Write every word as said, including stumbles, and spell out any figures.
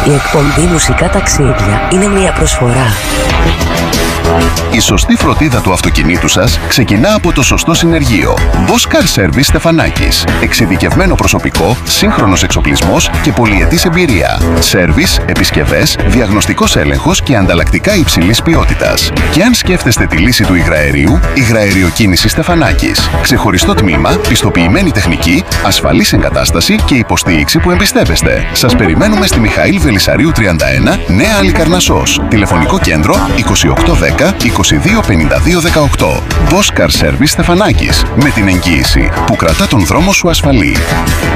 Η εκπομπή Μουσικά Ταξίδια είναι μια προσφορά. Η σωστή φροντίδα του αυτοκινήτου σας ξεκινά από το σωστό συνεργείο. Boss Car Service Στεφανάκης. Εξειδικευμένο προσωπικό, σύγχρονος εξοπλισμός και πολυετής εμπειρία. Σέρβις, επισκευές, διαγνωστικός έλεγχος και ανταλλακτικά υψηλής ποιότητας. Και αν σκέφτεστε τη λύση του υγραερίου, υγραεριοκίνηση Στεφανάκης. Ξεχωριστό τμήμα, πιστοποιημένη τεχνική, ασφαλής εγκατάσταση και υποστήριξη που εμπιστεύεστε. Σας περιμένουμε στη Μιχαήλ Βελισσαρίου τριάντα ένα, Νέα Αλικαρνασσός. Τηλεφωνικό κέντρο είκοσι οκτώ δέκα είκοσι δύο πενήντα δύο δεκαοκτώ. Boss Car Service Στεφανάκης. Με την εγγύηση που κρατά τον δρόμο σου ασφαλή.